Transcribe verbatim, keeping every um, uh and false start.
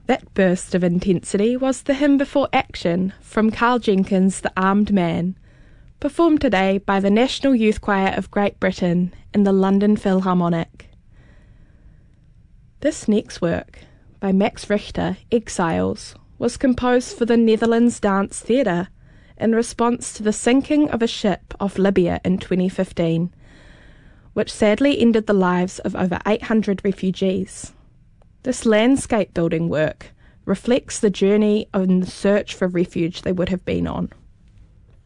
That burst of intensity was the hymn before action from Carl Jenkins' The Armed Man, performed today by the National Youth Choir of Great Britain and the London Philharmonic. This next work, by Max Richter, Exiles, was composed for the Netherlands Dance Theatre in response to the sinking of a ship off Libya in twenty fifteen, which sadly ended the lives of over eight hundred refugees. This landscape building work reflects the journey in the search for refuge they would have been on.